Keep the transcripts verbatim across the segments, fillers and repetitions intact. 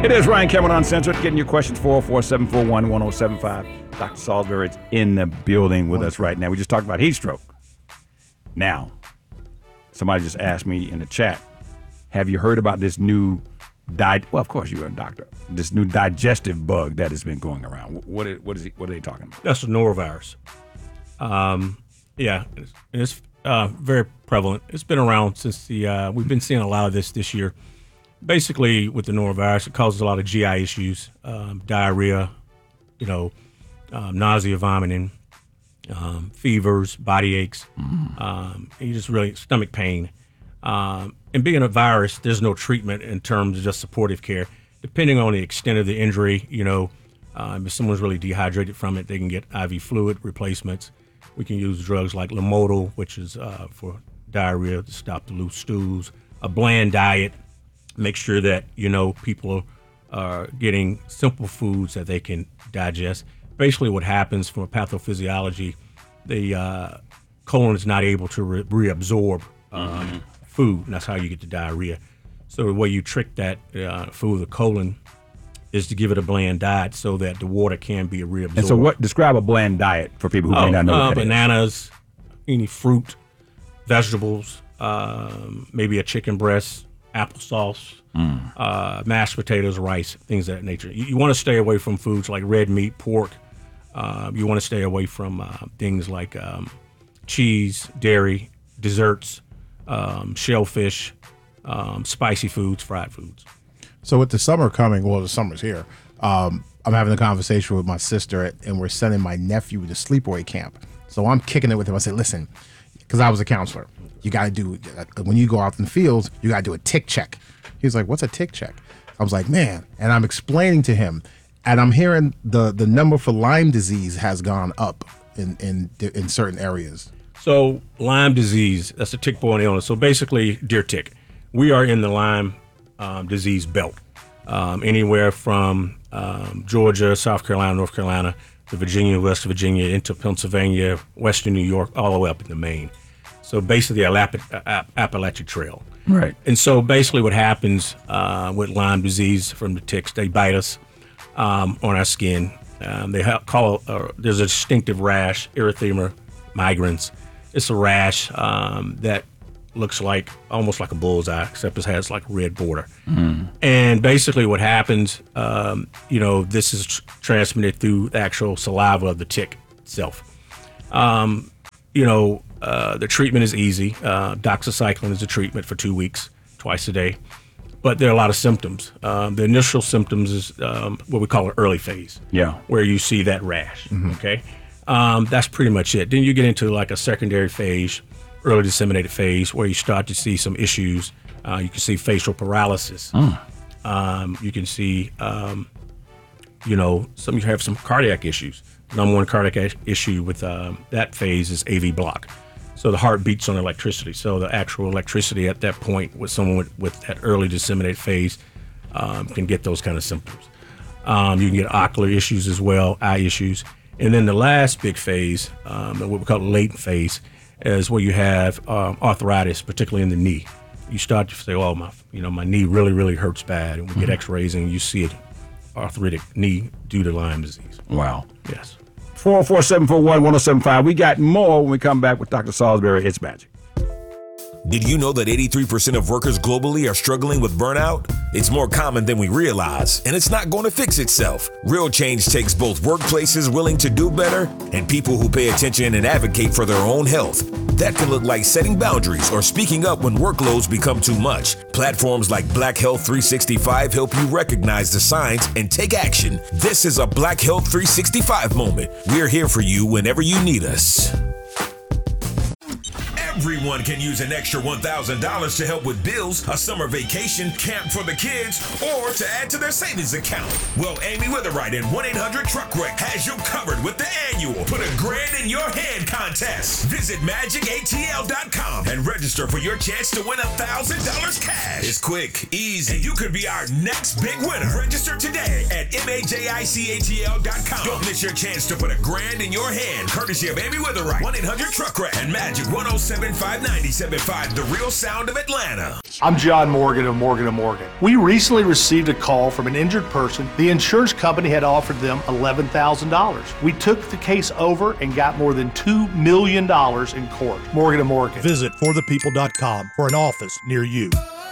It is Ryan Cameron Uncensored, getting your questions, four oh four, seven four one, one oh seven five. Doctor Salisbury is in the building with us right now. We just talked about heat stroke. Now, somebody just asked me in the chat, have you heard about this new, di- well, of course you're a doctor, this new digestive bug that has been going around? What is, what is it, what are they talking about? That's a norovirus. Um, yeah, it's, it's uh, very prevalent. It's been around since the, uh, we've been seeing a lot of this this year. Basically, with the norovirus, it causes a lot of G I issues, um, diarrhea, you know, um, nausea, vomiting, um, fevers, body aches, mm. um, and you just really stomach pain. Um, and being a virus, there's no treatment in terms of just supportive care. Depending on the extent of the injury, you know, um, if someone's really dehydrated from it, they can get I V fluid replacements. We can use drugs like Lomotil, which is uh, for diarrhea to stop the loose stools, a bland diet. Make sure that, you know, people are getting simple foods that they can digest. Basically what happens from a pathophysiology, the uh, colon is not able to re- reabsorb um, mm-hmm. food, and that's how you get the diarrhea. So the way you trick that uh, food, the colon, is to give it a bland diet so that the water can be reabsorbed. And so what, describe a bland diet for people who oh, may not know uh, what that bananas, is. any fruit, vegetables, um, maybe a chicken breast, applesauce, mm. uh, mashed potatoes, rice, things of that nature. You, you want to stay away from foods like red meat, pork. Uh, you want to stay away from uh, things like um, cheese, dairy, desserts, um, shellfish, um, spicy foods, fried foods. So with the summer coming, well, the summer's here. Um, I'm having a conversation with my sister, and we're sending my nephew to sleepaway camp. So I'm kicking it with him. I said, listen, because I was a counselor. You got to do, when you go out in the fields, you got to do a tick check. He's like, what's a tick check? I was like, man. And I'm explaining to him, and I'm hearing the, the number for Lyme disease has gone up in, in, in certain areas. So Lyme disease, that's a tick-borne illness. So basically, deer tick, we are in the Lyme um, disease belt. Um, anywhere from um, Georgia, South Carolina, North Carolina, to Virginia, West Virginia, into Pennsylvania, Western New York, all the way up into Maine. So basically, the App- App- Appalachian Trail. Right. And so basically what happens uh, with Lyme disease from the ticks, they bite us um, on our skin. Um, they ha- call uh, there's a distinctive rash, erythema migrans. It's a rash um, that looks like almost like a bullseye, except it has like a red border. Mm. And basically what happens, um, you know, this is tr- transmitted through the actual saliva of the tick itself. Um, you know, Uh, the treatment is easy. Uh, doxycycline is a treatment for two weeks, twice a day. But there are a lot of symptoms. Um, the initial symptoms is um, what we call an early phase. Yeah. Where you see that rash. Mm-hmm. Okay. Um, that's pretty much it. Then you get into like a secondary phase, early disseminated phase, where you start to see some issues. Uh, you can see facial paralysis. Mm. Um, you can see, um, you know, some you have some cardiac issues. Number one cardiac issue with um, that phase is A V block. So the heart beats on electricity. So the actual electricity at that point with someone with, with that early disseminated phase um, can get those kind of symptoms. Um, you can get ocular issues as well, eye issues. And then the last big phase, um, what we call the latent phase, is where you have um, arthritis, particularly in the knee. You start to say, oh, my, you know, my knee really, really hurts bad. And we mm-hmm. get x-rays and you see it, arthritic knee due to Lyme disease. Wow. Yes. four oh four, seven four one, one oh seven five. We got more when we come back with Doctor Salisbury. It's magic. Did you know that eighty-three percent of workers globally are struggling with burnout? It's more common than we realize, and it's not going to fix itself. Real change takes both workplaces willing to do better and people who pay attention and advocate for their own health. That can look like setting boundaries or speaking up when workloads become too much. Platforms like Black Health three sixty-five help you recognize the signs and take action. This is a Black Health three sixty-five moment. We're here for you whenever you need us. Everyone can use an extra one thousand dollars to help with bills, a summer vacation, camp for the kids, or to add to their savings account. Well, Amy Witherite and one eight hundred truck wreck has you covered with the annual Put a Grand in Your Hand contest. Visit magic A T L dot com and register for your chance to win one thousand dollars cash. It's quick, easy, and you could be our next big winner. Register today at magic A T L dot com. Don't miss your chance to put a grand in your hand, courtesy of Amy Witherite, one eight hundred truck wreck, and Magic one oh seven five ninety-seven point five, the real sound of Atlanta. I'm John Morgan of Morgan and Morgan. We recently received a call from an injured person. The insurance company had offered them eleven thousand dollars. We took the case over and got more than two million dollars in court. Morgan and Morgan. Visit for the people dot com for an office near you.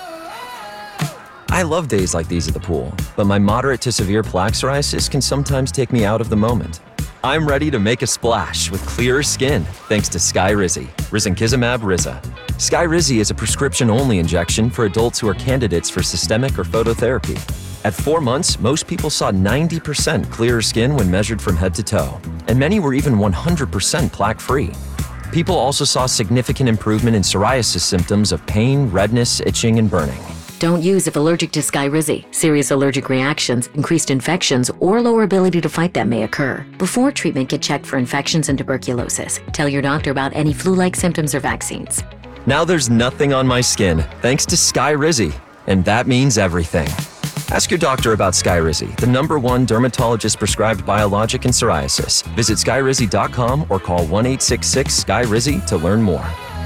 I love days like these at the pool, but my moderate to severe plaque psoriasis can sometimes take me out of the moment. I'm ready to make a splash with clearer skin thanks to Skyrizi, risankizumab Riza. Skyrizi is a prescription-only injection for adults who are candidates for systemic or phototherapy. At four months, most people saw ninety percent clearer skin when measured from head to toe, and many were even one hundred percent plaque-free. People also saw significant improvement in psoriasis symptoms of pain, redness, itching, and burning. Don't use if allergic to Skyrizi. Serious allergic reactions, increased infections, or lower ability to fight them may occur. Before treatment, get checked for infections and tuberculosis. Tell your doctor about any flu-like symptoms or vaccines. Now there's nothing on my skin thanks to Skyrizi, and that means everything. Ask your doctor about Skyrizi, the number one dermatologist-prescribed biologic in psoriasis. Visit skyrizi dot com or call one eight six six, S K Y R I Z I to learn more.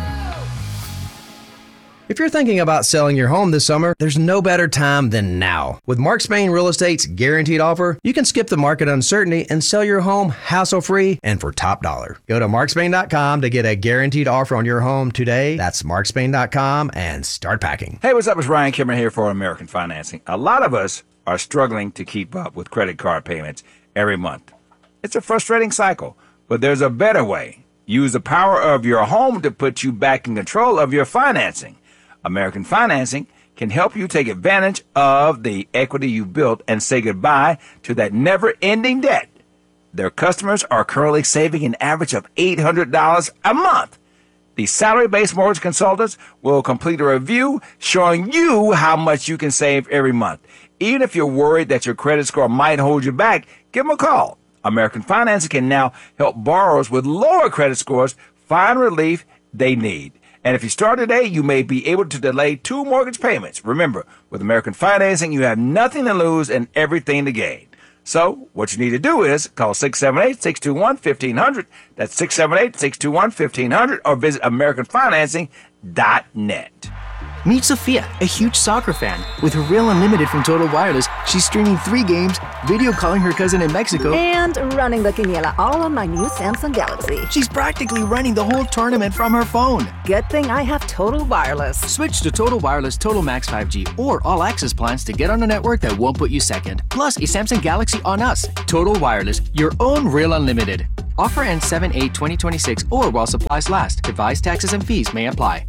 If you're thinking about selling your home this summer, there's no better time than now. With Mark Spain Real Estate's guaranteed offer, you can skip the market uncertainty and sell your home hassle-free and for top dollar. Go to mark spain dot com to get a guaranteed offer on your home today. That's mark spain dot com and start packing. Hey, what's up? It's Ryan Kimmer here for American Financing. A lot of us are struggling to keep up with credit card payments every month. It's a frustrating cycle, but there's a better way. Use the power of your home to put you back in control of your financing. American Financing can help you take advantage of the equity you built and say goodbye to that never-ending debt. Their customers are currently saving an average of eight hundred dollars a month. The salary-based mortgage consultants will complete a review showing you how much you can save every month. Even if you're worried that your credit score might hold you back, give them a call. American Financing can now help borrowers with lower credit scores find relief they need. And if you start today, you may be able to delay two mortgage payments. Remember, with American Financing, you have nothing to lose and everything to gain. So what you need to do is call six seven eight, six two one, one five zero zero. That's six seven eight, six two one, one five zero zero, or visit american financing dot net. Meet Sophia, a huge soccer fan. With her Real Unlimited from Total Wireless, she's streaming three games, video calling her cousin in Mexico, and running the quiniela all on my new Samsung Galaxy. She's practically running the whole tournament from her phone. Good thing I have Total Wireless. Switch to Total Wireless Total Max five G or All Access plans to get on a network that won't put you second. Plus, a Samsung Galaxy on us. Total Wireless, your own Real Unlimited. Offer ends seven eight twenty twenty-six or while supplies last. Device taxes and fees may apply.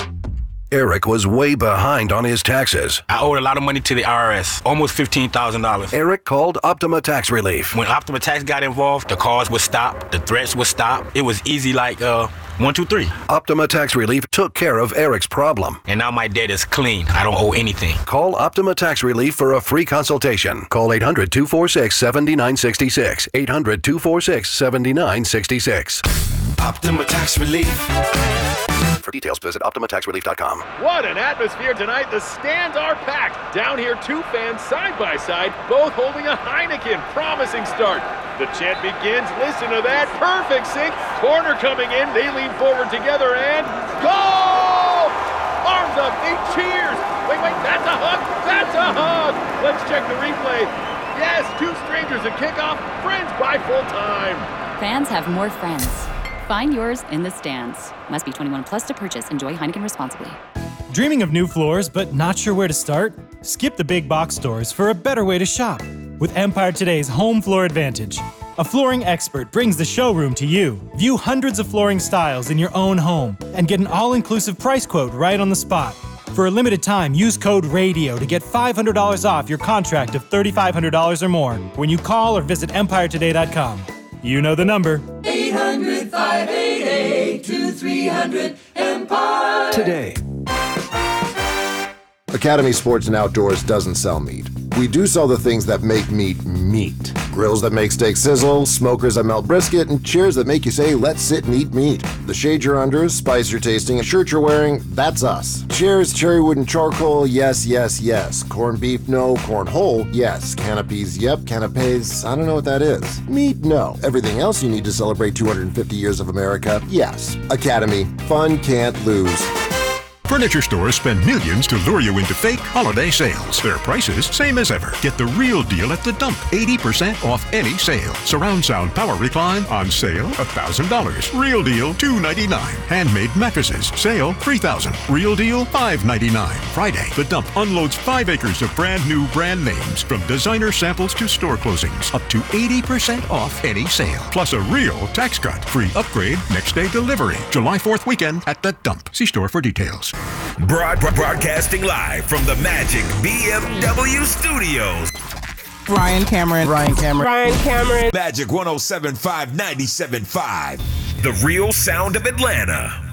Eric was way behind on his taxes. I owed a lot of money to the I R S, almost fifteen thousand dollars. Eric called Optima Tax Relief. When Optima Tax got involved, the calls would stop, the threats would stop. It was easy like uh, one, two, three. Optima Tax Relief took care of Eric's problem. And now my debt is clean. I don't owe anything. Call Optima Tax Relief for a free consultation. Call eight hundred, two four six, seven nine six six. eight hundred, two four six, seven nine six six. Optima Tax Relief. For details, visit optima tax relief dot com. What an atmosphere tonight. The stands are packed. Down here, two fans side by side, both holding a Heineken. Promising start. The chant begins. Listen to that. Perfect sync. Corner coming in. They lean forward together and goal! Arms up. They cheers. Wait, wait. That's a hug. That's a hug. Let's check the replay. Yes, two strangers at kickoff. Friends by full time. Fans have more friends. Find yours in the stands. Must be twenty-one plus to purchase. Enjoy Heineken responsibly. Dreaming of new floors but not sure where to start? Skip the big box stores for a better way to shop with Empire Today's Home Floor Advantage. A flooring expert brings the showroom to you. View hundreds of flooring styles in your own home and get an all-inclusive price quote right on the spot. For a limited time, use code RADIO to get five hundred dollars off your contract of three thousand five hundred dollars or more when you call or visit empire today dot com. You know the number. eight hundred, five eight eight, two three hundred, Empire. Today. Academy Sports and Outdoors doesn't sell meat. We do sell the things that make meat meat. Grills that make steak sizzle, smokers that melt brisket, and chairs that make you say, let's sit and eat meat. The shade you're under, spice you're tasting, a shirt you're wearing, that's us. Chairs, cherry wood, and charcoal, yes, yes, yes. Corned beef, no. Corn whole, yes. Canopies, yep. Canapes, I don't know what that is. Meat, no. Everything else you need to celebrate two hundred fifty years of America, yes. Academy, fun can't lose. Furniture stores spend millions to lure you into fake holiday sales. Their prices, same as ever. Get the real deal at the dump. eighty percent off any sale. Surround sound power recline on sale, one thousand dollars. Real deal, two hundred ninety-nine dollars. Handmade mattresses, sale, three thousand dollars. Real deal, five hundred ninety-nine dollars. Friday, the dump unloads five acres of brand new brand names. From designer samples to store closings. Up to eighty percent off any sale. Plus a real tax cut. Free upgrade, next day delivery. July fourth weekend at the dump. See store for details. Broad, broadcasting live from the Magic B M W Studios. Brian Cameron. Brian Cameron. Brian Cameron. Magic one oh seven point five, ninety-seven point five. The real sound of Atlanta.